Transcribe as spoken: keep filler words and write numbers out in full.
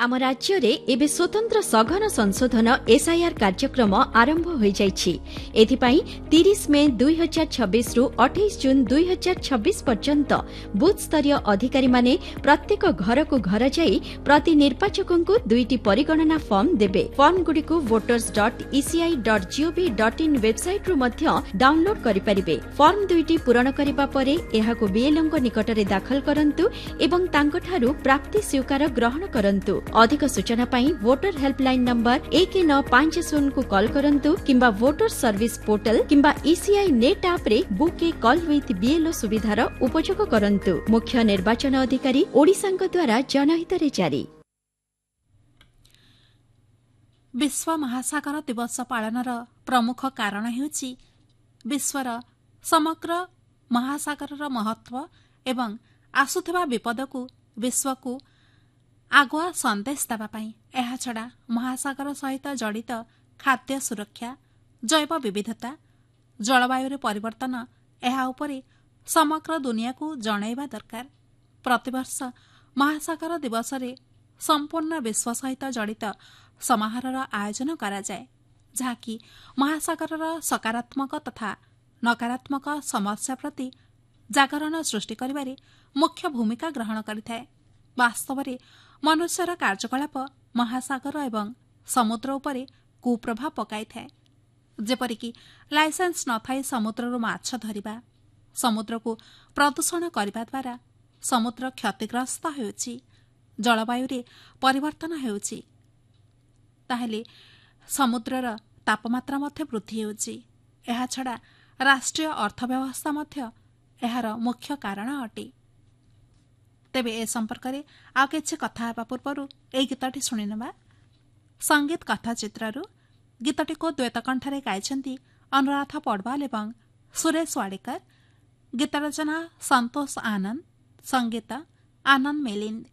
आम राज्य रे एबे स्वतंत्र सघन संशोधन एसआईआर कार्यक्रम आरंभ हो जाइछि। एथिपाई तीस मे दुई हजार छब्बीस रु अठाईस जून दुई हजार छब्बीस पर्यंत बूथ स्तरीय अधिकारी माने प्रत्येक घर को घर जाई प्रति निर्वाचकों को दुईटी परिगणना फॉर्म देबे। फॉर्म गुडी को voters dot ECI dot gov dot in website रु मध्य डाउनलोड करि परिबे। फॉर्म दुईटी पूरण करिबा परे एहाको बीएलओ को निकट रे दाखल करंतु एवं तांको ठारू प्राप्ति स्वीकार ग्रहण करंतु। अधिक सूचना पाई वोटर हेल्पलाइन नंबर एक नौ पांच शून्य को कॉल करंतु किंबा वोटर सर्विस पोर्टल किंबा ईसीआई नेट ऐप रे book A call with BLO सुविधार उपयोग करंतु। मुख्य निर्वाचन अधिकारी ओडिशांक द्वारा जनहित रे जारी। विश्व महासागर दिवस पालनर प्रमुख कारण हेउछि विश्वर समग्र महासागरर महत्व एवं आसुथिबा विपदकु विश्वकु आगुआ संदेश देवाई। एहाछड़ा महासागर सहित जड़ित खाद्य सुरक्षा जैव विविधता जलवायु परिवर्तन एहा उपरे समग्र दुनिया को जणाइबा दरकार। प्रतिवर्ष महासागर दिवस रे संपूर्ण विश्व सहित जड़ित समारोहर आयोजन करा जाए, जहाँकि महासागरर सकारात्मक तथा नकारात्मक समस्या प्रति जागरण सृष्टि करिबारे मुख्य भूमिका ग्रहण करिथाए। वास्तव में मनुष्यर कार्यकलाप महासागर एवं समुद्र उपरे कुप्रभाव पकाई थाए। जेपरिक लाइसेंस नथाई समुद्रରୁ माछ धरिबा, समुद्र को प्रदूषण करने द्वारा समुद्र क्षतिग्रस्त होउछि, जलवायु रे परिवर्तन होउछि, ताहेले समुद्रर तापमात्रा मध्य वृद्धि होउछि। एहा छड़ा राष्ट्रीय अर्थव्यवस्था मध्य एहार मुख्य कारण अटे। तेबे ए संपर्क में आउ किछि कथा हेबा पूर्वरु एई गीतटी सुनि नेबा। संगीत कथा चित्ररु गीतटी को द्वैत कंठरे गाइछन्ती अनुराधा पडवाल एवं सुरेश वाडेकर। गीत रचना संतोष आनंद, संगीत आनंद मेलिंद।